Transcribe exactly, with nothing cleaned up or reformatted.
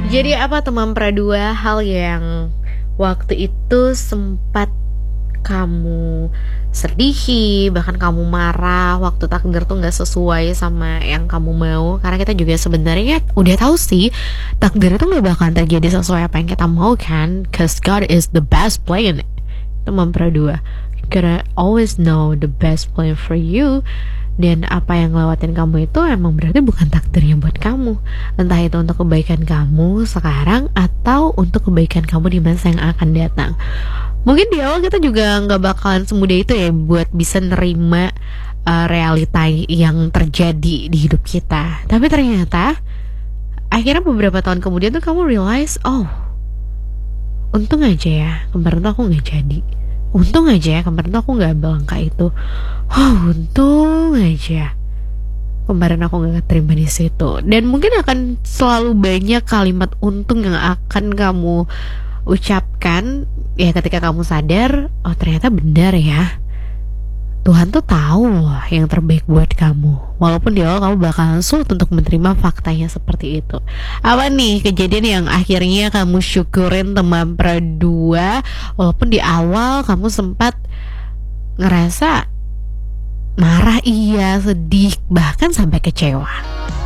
Jadi apa teman pradua hal yang waktu itu sempat kamu sedihi, bahkan kamu marah waktu takdir tuh gak sesuai sama yang kamu mau? Karena kita juga sebenarnya udah tahu sih takdir itu gak bakalan terjadi sesuai apa yang kita mau kan, cause God is the best plan. Teman pradua, you gotta always know the best plan for you. Dan apa yang ngelewatin kamu itu emang berarti bukan takdirnya buat kamu. Entah itu untuk kebaikan kamu sekarang atau untuk kebaikan kamu di masa yang akan datang. Mungkin di awal kita juga gak bakalan semudah itu ya buat bisa nerima uh, realita yang terjadi di hidup kita. Tapi ternyata akhirnya beberapa tahun kemudian tuh kamu realize, oh untung aja ya kemarin tuh aku gak jadi. Untung aja ya kemarin tuh aku gak bangka itu. Oh untung aja kemarin aku gak terima di situ. Dan mungkin akan selalu banyak kalimat untung yang akan kamu ucapkan ya ketika kamu sadar, oh ternyata benar ya, Tuhan tuh tahu loh yang terbaik buat kamu. Walaupun di awal kamu bakalan sulit untuk menerima faktanya seperti itu. Apa nih kejadian yang akhirnya kamu syukurin teman pradua, walaupun di awal kamu sempat ngerasa marah, iya, sedih, bahkan sampai kecewa?